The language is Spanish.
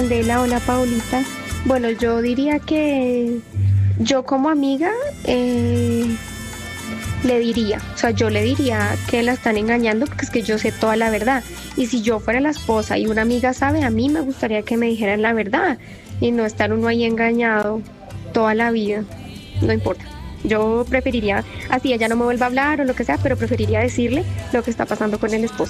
Candela, hola Paulita. Bueno, yo diría que yo como amiga le diría, o sea, yo le diría que la están engañando porque es que yo sé toda la verdad. Y si yo fuera la esposa y una amiga sabe, a mí me gustaría que me dijeran la verdad y no estar uno ahí engañado toda la vida. No importa. Yo preferiría, así ella no me vuelva a hablar o lo que sea, pero preferiría decirle lo que está pasando con el esposo.